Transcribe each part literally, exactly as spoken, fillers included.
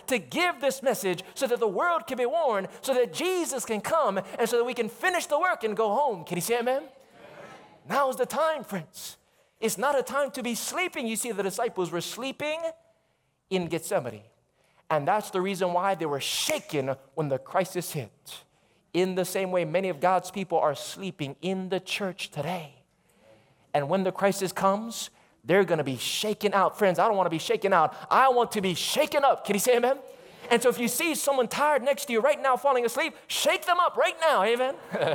to give this message so that the world can be warned, so that Jesus can come, and so that we can finish the work and go home. Can you say amen? Amen. Now is the time, friends. It's not a time to be sleeping. You see, the disciples were sleeping in Gethsemane. And that's the reason why they were shaken when the crisis hit. In the same way, many of God's people are sleeping in the church today. And when the crisis comes, they're going to be shaken out. Friends, I don't want to be shaken out. I want to be shaken up. Can you say amen? And so if you see someone tired next to you right now falling asleep, shake them up right now. Amen?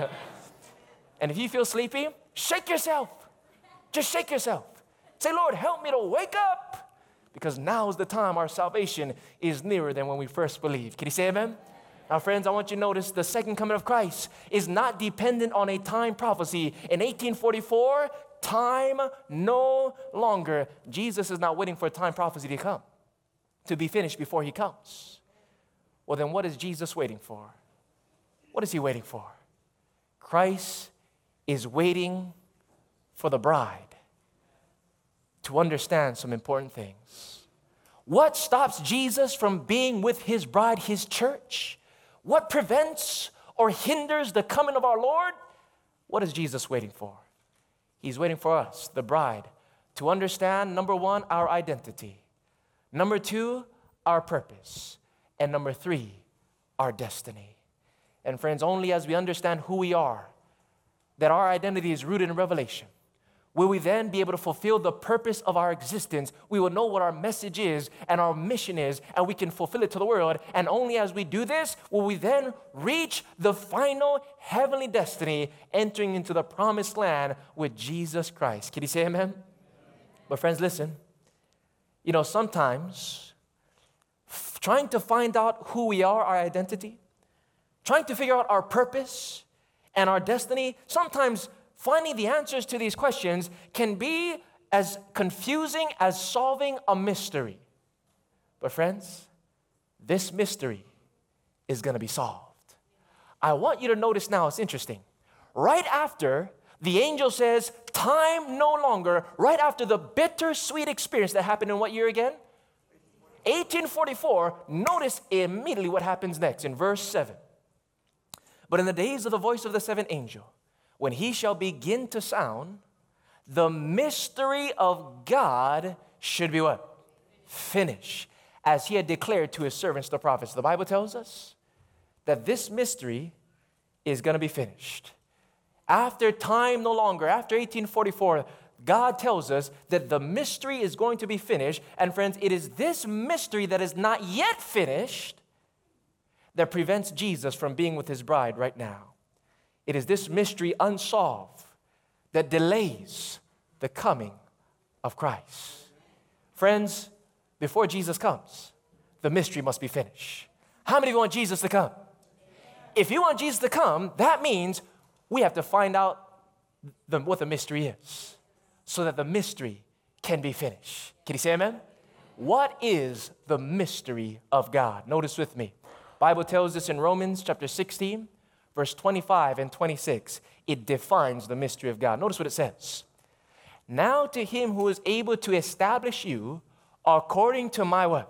And if you feel sleepy, shake yourself. Just shake yourself. Say, Lord, help me to wake up. Because now is the time our salvation is nearer than when we first believed. Can you say amen? Now, friends, I want you to notice the second coming of Christ is not dependent on a time prophecy. In eighteen forty-four, time no longer. Jesus is not waiting for a time prophecy to come, to be finished before he comes. Well, then what is Jesus waiting for? What is he waiting for? Christ is waiting for the bride to understand some important things. What stops Jesus from being with his bride, his church? What prevents or hinders the coming of our Lord? What is Jesus waiting for? He's waiting for us, the bride, to understand, number one, our identity. Number two, our purpose. And number three, our destiny. And friends, only as we understand who we are, that our identity is rooted in revelation, will we then be able to fulfill the purpose of our existence. We will know what our message is and our mission is, and we can fulfill it to the world. And only as we do this will we then reach the final heavenly destiny, entering into the promised land with Jesus Christ. Can you say amen? Amen. But friends, listen. You know, sometimes f- trying to find out who we are, our identity, trying to figure out our purpose and our destiny, sometimes finding the answers to these questions can be as confusing as solving a mystery. But friends, this mystery is going to be solved. I want you to notice now, it's interesting. Right after the angel says, time no longer, right after the bittersweet experience that happened in what year again? eighteen forty-four, notice immediately what happens next in verse seven. But in the days of the voice of the seventh angel, when he shall begin to sound, the mystery of God should be what? Finished, as he had declared to his servants, the prophets. The Bible tells us that this mystery is going to be finished. After time no longer, after eighteen forty-four, God tells us that the mystery is going to be finished. And friends, it is this mystery that is not yet finished that prevents Jesus from being with his bride right now. It is this mystery unsolved that delays the coming of Christ. Friends, before Jesus comes, the mystery must be finished. How many of you want Jesus to come? If you want Jesus to come, that means we have to find out the, what the mystery is so that the mystery can be finished. Can you say amen? What is the mystery of God? Notice with me. Bible tells us in Romans chapter sixteen, verse twenty-five and twenty-six, it defines the mystery of God. Notice what it says. Now to him who is able to establish you according to my what?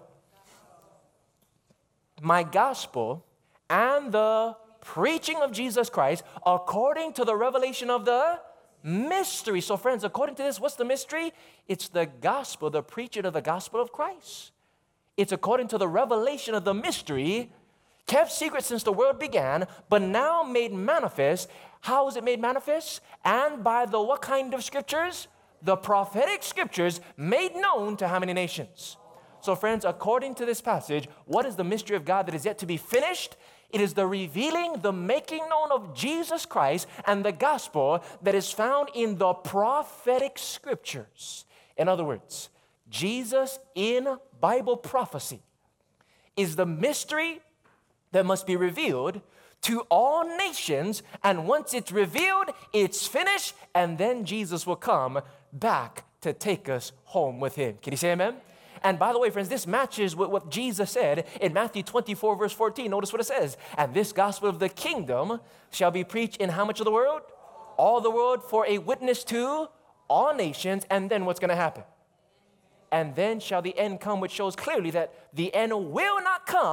My gospel and the preaching of Jesus Christ according to the revelation of the mystery. So friends, according to this, what's the mystery? It's the gospel, the preaching of the gospel of Christ. It's according to the revelation of the mystery, kept secret since the world began, but now made manifest. How is it made manifest? And by the what kind of scriptures? The prophetic scriptures made known to how many nations? So friends, according to this passage, what is the mystery of God that is yet to be finished? It is the revealing, the making known of Jesus Christ and the gospel that is found in the prophetic scriptures. In other words, Jesus in Bible prophecy is the mystery that must be revealed to all nations, and once it's revealed, it's finished, and then Jesus will come back to take us home with him. Can you say amen? And by the way, friends, this matches with what Jesus said in Matthew twenty-four, verse fourteen. Notice what it says. And this gospel of the kingdom shall be preached in how much of the world? All the world, for a witness to all nations. And then what's going to happen? And then shall the end come, which shows clearly that the end will not come